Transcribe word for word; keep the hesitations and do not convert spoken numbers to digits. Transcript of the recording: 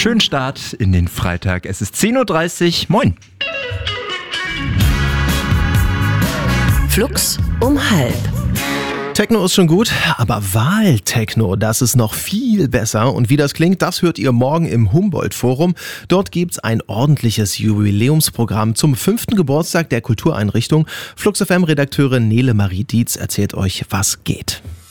Schönen Start in den Freitag. Es ist zehn Uhr dreißig. Moin. Flux um halb. Techno ist schon gut, aber Wahltechno, das ist noch viel besser. Und wie das klingt, das hört ihr morgen im Humboldt-Forum. Dort gibt's ein ordentliches Jubiläumsprogramm zum fünften Geburtstag der Kultureinrichtung. Flux F M-Redakteurin Nele Marie Dietz erzählt euch, was geht.